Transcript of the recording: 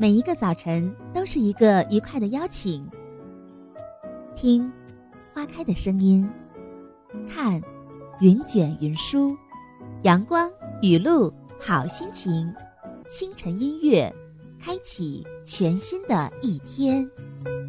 每一个早晨都是一个愉快的邀请。听花开的声音，看云卷云舒，阳光雨露好心情，清晨音乐开启全新的一天。